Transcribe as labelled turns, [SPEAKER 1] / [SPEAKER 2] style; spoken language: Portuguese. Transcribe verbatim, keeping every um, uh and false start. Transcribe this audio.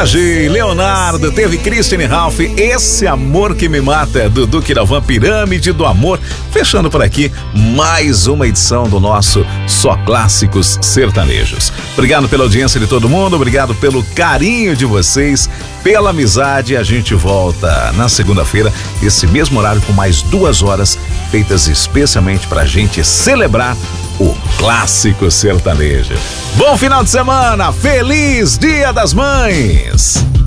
[SPEAKER 1] Viajei, Leonardo, teve Christiane Ralph, Esse Amor Que Me Mata, Dudu Kiravan, Pirâmide do Amor. Fechando por aqui mais uma edição do nosso Só Clássicos Sertanejos. Obrigado pela audiência de todo mundo, obrigado pelo carinho de vocês, pela amizade. A gente volta na segunda-feira, esse mesmo horário, com mais duas horas feitas especialmente pra gente celebrar o clássico sertanejo. Bom final de semana, feliz Dia das Mães!